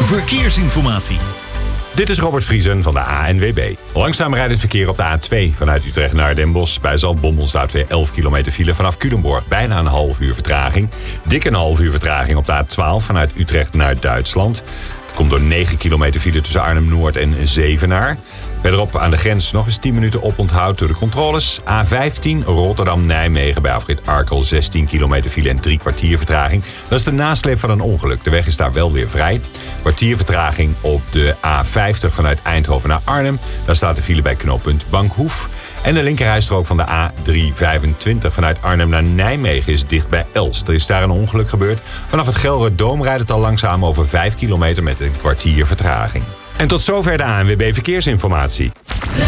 verkeersinformatie. Dit is Robert Vriesen van de ANWB. Langzaam rijdend verkeer op de A2 vanuit Utrecht naar Den Bosch. Bij Zaltbommel staat weer 11 kilometer file vanaf Culemborg. Bijna een half uur vertraging. Dik een half uur vertraging op de A12 vanuit Utrecht naar Duitsland. Het komt door 9 kilometer file tussen Arnhem-Noord en Zevenaar. Verderop aan de grens nog eens 10 minuten oponthoud door de controles. A15 Rotterdam-Nijmegen bij afrit Arkel 16 kilometer file en 3 kwartier vertraging. Dat is de nasleep van een ongeluk. De weg is daar wel weer vrij. Kwartier vertraging op de A50 vanuit Eindhoven naar Arnhem. Daar staat de file bij knooppunt Bankhoef. En de linkerrijstrook van de A325 vanuit Arnhem naar Nijmegen is dicht bij Elst. Er is daar een ongeluk gebeurd. Vanaf het Gelderdoom rijdt het al langzaam over 5 kilometer met een kwartier vertraging. En tot zover de ANWB Verkeersinformatie.